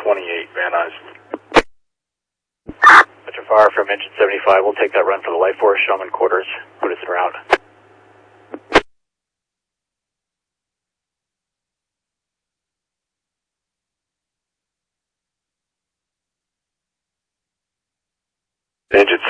28, Van Nuys. Roger, fire from engine 75. We'll take that run for the Light Force, Showman quarters. Put us around. Engine